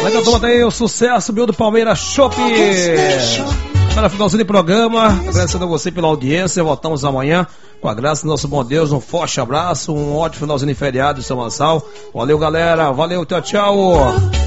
Legal, toma aí o sucesso meu do Palmeiras Chopp. Para finalzinho de programa, agradecendo a você pela audiência. Voltamos amanhã com a graça do nosso bom Deus. Um forte abraço, um ótimo finalzinho de feriado de São Gonçalo. Valeu, galera. Valeu, tchau, tchau.